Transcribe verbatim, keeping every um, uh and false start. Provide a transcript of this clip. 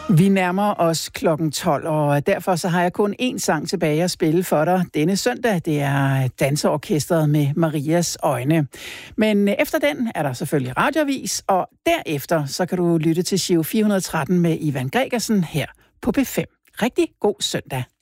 Vi nærmer os klokken tolv, og derfor så har jeg kun én sang tilbage at spille for dig denne søndag. Det er Danseorkestret med Marias øjne. Men efter den er der selvfølgelig radioavis, og derefter så kan du lytte til Giro fire hundrede og tretten med Ivan Gregersen her på P fem. Rigtig god søndag.